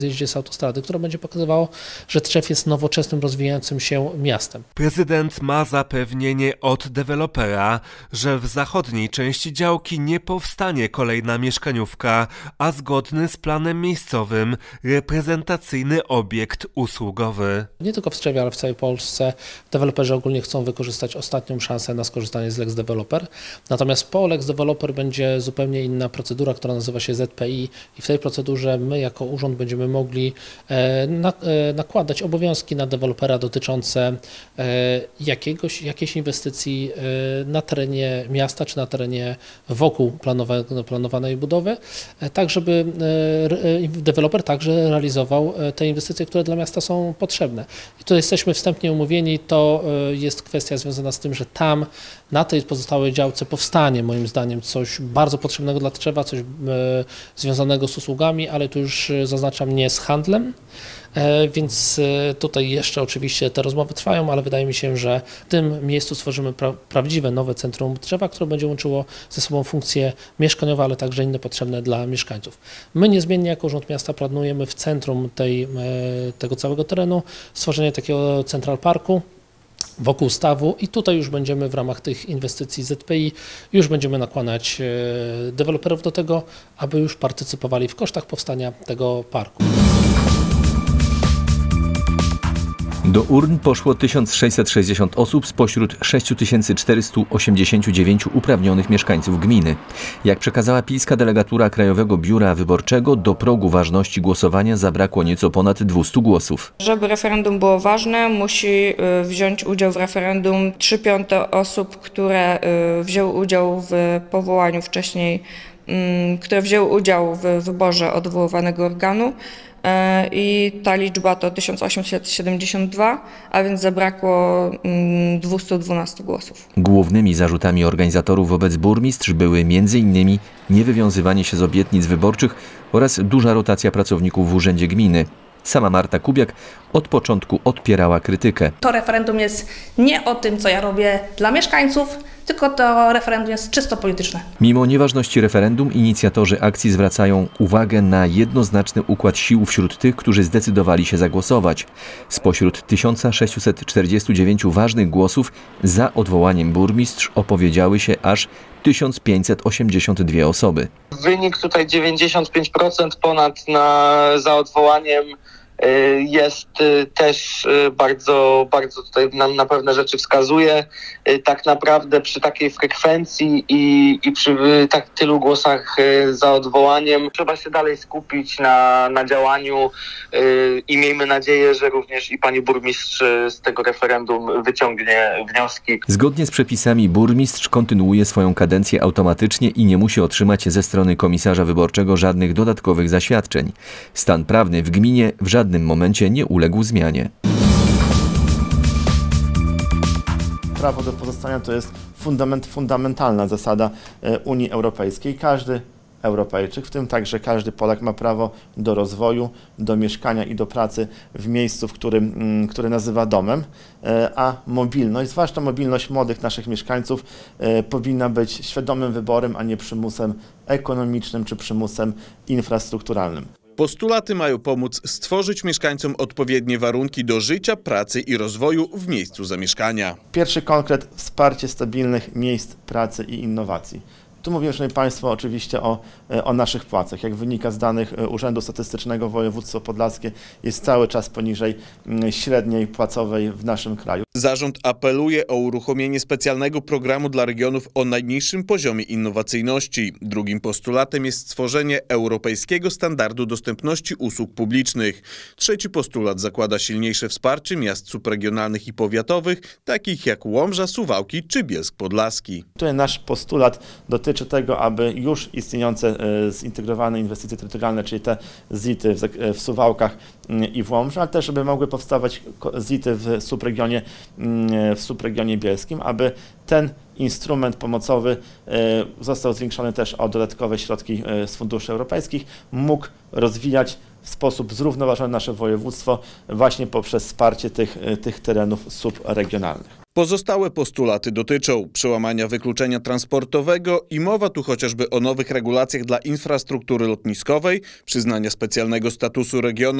zjeździe z autostrady, które będzie pokazywało, że Tczew jest nowoczesnym, rozwijającym się miastem. Prezydent ma zapewnienie od dewelopera, że w zachodniej części działki nie powstanie kolejna mieszkaniówka, a zgodny z planem miejscowym reprezentacyjny obiekt usługowy. Nie tylko w Tczewie, ale w całej Polsce deweloperzy ogólnie chcą wykorzystać ostatnią szansę na skorzystanie z Lex Developer. Natomiast po Lex Developer będzie zupełnie inna procedura, która nazywa się ZPI i w tej procedurze my jako urząd będziemy mogli nakładać obowiązki na dewelopera dotyczące jakiejś inwestycji na terenie miasta czy na terenie wokół planowanej budowy, tak żeby deweloper także realizował te inwestycje, które dla miasta są potrzebne. I tutaj jesteśmy wstępnie umówieni, to jest kwestia związana z tym, że tam na tej pozostałej działce powstanie moim zdaniem coś bardzo potrzebnego dla Tczewa, coś związanego z usługami, ale tu już zaznaczam nie z handlem, więc tutaj jeszcze oczywiście te rozmowy trwają, ale wydaje mi się, że w tym miejscu stworzymy prawdziwe nowe centrum Tczewa, które będzie łączyło ze sobą funkcje mieszkaniowe, ale także inne potrzebne dla mieszkańców. My niezmiennie jako Urząd Miasta planujemy w centrum tego całego terenu stworzenie takiego Central Parku wokół stawu i tutaj już będziemy w ramach tych inwestycji ZPI już będziemy nakłaniać deweloperów do tego, aby już partycypowali w kosztach powstania tego parku. Do urn poszło 1660 osób spośród 6489 uprawnionych mieszkańców gminy. Jak przekazała pilska delegatura Krajowego Biura Wyborczego, do progu ważności głosowania zabrakło nieco ponad 200 głosów. Żeby referendum było ważne, musi wziąć udział w referendum 3/5 osób, które wzięły udział w powołaniu wcześniej, które wzięły udział w wyborze odwoływanego organu. I ta liczba to 1872, a więc zabrakło 212 głosów. Głównymi zarzutami organizatorów wobec burmistrz były m.in. niewywiązywanie się z obietnic wyborczych oraz duża rotacja pracowników w urzędzie gminy. Sama Marta Kubiak od początku odpierała krytykę. To referendum jest nie o tym, co ja robię dla mieszkańców, tylko to referendum jest czysto polityczne. Mimo nieważności referendum inicjatorzy akcji zwracają uwagę na jednoznaczny układ sił wśród tych, którzy zdecydowali się zagłosować. Spośród 1649 ważnych głosów za odwołaniem burmistrz opowiedziały się aż 1582 osoby. Wynik tutaj 95% ponad za odwołaniem jest też bardzo tutaj na pewne rzeczy wskazuje. Tak naprawdę przy takiej frekwencji i przy tak tylu głosach za odwołaniem trzeba się dalej skupić na działaniu i miejmy nadzieję, że również i pani burmistrz z tego referendum wyciągnie wnioski. Zgodnie z przepisami burmistrz kontynuuje swoją kadencję automatycznie i nie musi otrzymać ze strony komisarza wyborczego żadnych dodatkowych zaświadczeń. Stan prawny w gminie w żadnym momencie nie uległ zmianie. Prawo do pozostania to jest fundamentalna zasada Unii Europejskiej. Każdy Europejczyk, w tym także każdy Polak, ma prawo do rozwoju, do mieszkania i do pracy w miejscu, które nazywa domem, a mobilność, zwłaszcza mobilność młodych naszych mieszkańców, powinna być świadomym wyborem, a nie przymusem ekonomicznym czy przymusem infrastrukturalnym. Postulaty mają pomóc stworzyć mieszkańcom odpowiednie warunki do życia, pracy i rozwoju w miejscu zamieszkania. Pierwszy konkret: wsparcie stabilnych miejsc pracy i innowacji. Tu mówimy, szanowni państwo, oczywiście o naszych płacach. Jak wynika z danych Urzędu Statystycznego, województwo podlaskie jest cały czas poniżej średniej płacowej w naszym kraju. Zarząd apeluje o uruchomienie specjalnego programu dla regionów o najniższym poziomie innowacyjności. Drugim postulatem jest stworzenie europejskiego standardu dostępności usług publicznych. Trzeci postulat zakłada silniejsze wsparcie miast subregionalnych i powiatowych, takich jak Łomża, Suwałki czy Bielsk Podlaski. Tutaj nasz postulat dotyczy tego, aby już istniejące zintegrowane inwestycje terytorialne, czyli te ZIT-y w Suwałkach i w Łomży, ale też żeby mogły powstawać ZIT-y w subregionie bielskim, aby ten instrument pomocowy został zwiększony też o dodatkowe środki z funduszy europejskich, mógł rozwijać w sposób zrównoważony nasze województwo właśnie poprzez wsparcie tych terenów subregionalnych. Pozostałe postulaty dotyczą przełamania wykluczenia transportowego i mowa tu chociażby o nowych regulacjach dla infrastruktury lotniskowej, przyznania specjalnego statusu regionu